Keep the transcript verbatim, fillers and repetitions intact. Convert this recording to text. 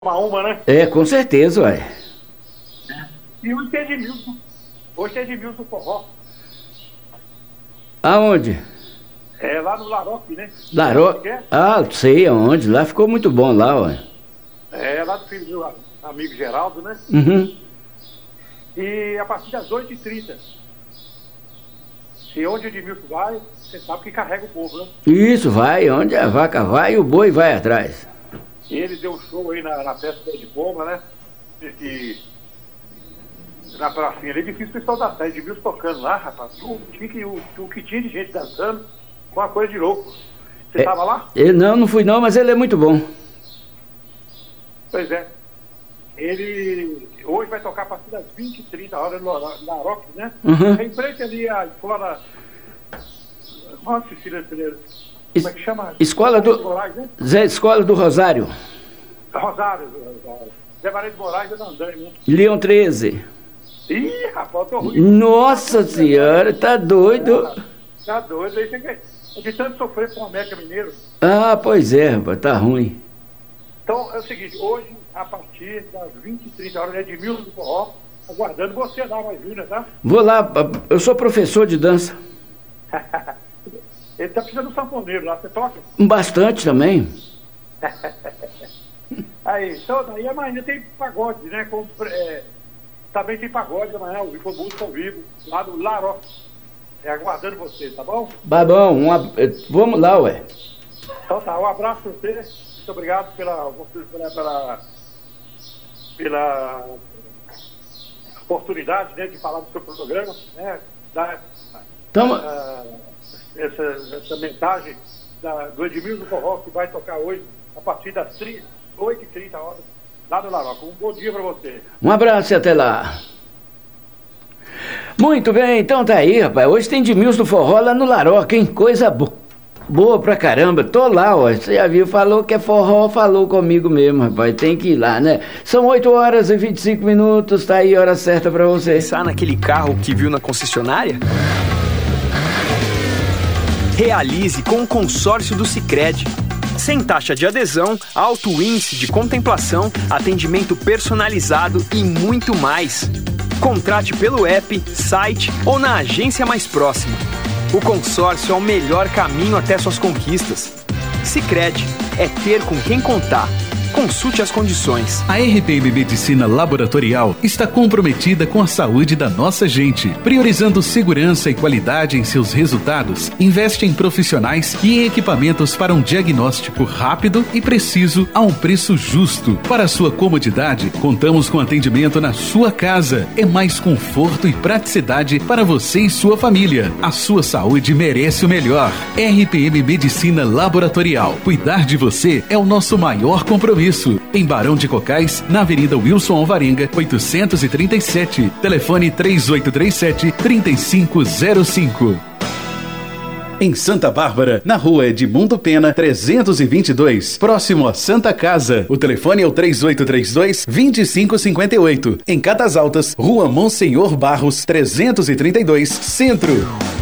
Uma uma, né? É, com certeza, ué. E hoje tem Edmilson. Hoje tem Edmilson Forró. Aonde? É lá no Laroque, né? Laroque? Ah, sei aonde. Lá ficou muito bom lá, ué. É, lá do filho do amigo Geraldo, né? Uhum. E a partir das oito e trinta. Se onde o Edmilson vai, você sabe que carrega o povo, né? Isso, vai. Onde a vaca vai, o boi vai atrás. E ele deu um show aí na, na festa de Pomba, né? E, na pracinha ali, é difícil o pessoal dançar. Edmilson tocando lá, rapaz. O, o, o que tinha de gente dançando, foi uma coisa de louco. Você É, estava lá? ele, não, não fui não, mas ele é muito bom. Pois é. Ele hoje vai tocar a partir das vinte e trinta horas no Laroque, né? Uhum. É em frente ali a escola. Nossa, Cecília Pereira. Como é que chama? Escola do. Moraes, né? Zé, Escola do Rosário. Rosário, Rosário. Zé Maria de Moraes é na Andanha, né? Leão treze. Ih, rapaz, eu tô ruim. Nossa senhora, tá doido. Tá doido. Aí tem que. É de tanto sofrer com o América Mineiro. Ah, pois é, rapaz, tá ruim. Então é o seguinte, hoje, a partir das vinte e trinta horas, é de Edmilson do Forró, aguardando você lá, mais Júnior, tá? Vou lá, eu sou professor de dança. Ele tá precisando de um sanfoneiro lá, você toca? Bastante também. Aí, então, daí amanhã tem pagode, né? Com, é, também tem pagode amanhã, o Vivo Música ao vivo, lá do Laroque. É, aguardando você, tá bom? Tá bom, um ab... vamos lá, ué. Então tá, um abraço pra você. Muito obrigado pela, pela, pela, pela oportunidade, né, de falar do seu programa, né? Dar Tamo... uh, essa, essa mensagem da, do Edmilson Forró, que vai tocar hoje a partir das oito e trinta horas lá no Laroque. Um bom dia para você. Um abraço e até lá. Muito bem, então tá aí, rapaz. Hoje tem Edmilson do Forró lá no Laroque, hein? Coisa bo... boa pra caramba. Tô lá, ó. Você já viu, falou que é forró, falou comigo mesmo, rapaz. Tem que ir lá, né? São oito horas e vinte e cinco minutos, tá aí a hora certa pra você. Pensar naquele carro que viu na concessionária? Realize com o consórcio do Sicredi. Sem taxa de adesão, alto índice de contemplação, atendimento personalizado e muito mais. Contrate pelo app, site ou na agência mais próxima. O consórcio é o melhor caminho até suas conquistas. Sicredi é ter com quem contar. Consulte as condições. A R P M Medicina Laboratorial está comprometida com a saúde da nossa gente. Priorizando segurança e qualidade em seus resultados, investe em profissionais e em equipamentos para um diagnóstico rápido e preciso a um preço justo. Para sua comodidade, contamos com atendimento na sua casa. É mais conforto e praticidade para você e sua família. A sua saúde merece o melhor. R P M Medicina Laboratorial. Cuidar de você é o nosso maior compromisso. Em Barão de Cocais, na Avenida Wilson Alvarenga, oitocentos e trinta e sete. Telefone três oito três sete, três cinco zero cinco. Em Santa Bárbara, na rua Edmundo Pena, trezentos e vinte e dois, próximo a Santa Casa. O telefone é o três oito três dois, dois cinco cinco oito. Em Catas Altas, rua Monsenhor Barros, trezentos e trinta e dois, Centro.